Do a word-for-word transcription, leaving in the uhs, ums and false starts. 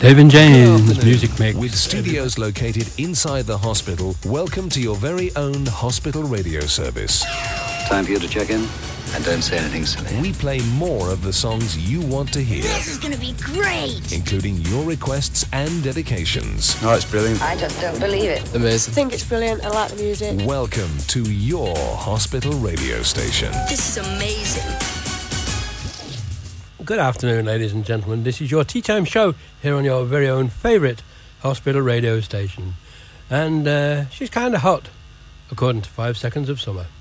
David James Music Mix. With studios located inside the hospital, welcome to your very own hospital radio service. Time for you to check in, and don't say anything silly. We play more of the songs you want to hear. This is going to be great! Including your requests and dedications. Oh, it's brilliant. I just don't believe it. Amazing. I think it's brilliant. I like the music. Welcome to your hospital radio station. This is amazing. Good afternoon, ladies and gentlemen. This is your Tea Time Show here on your very own favourite hospital radio station. And uh, she's kind of hot, according to Five Seconds of Summer.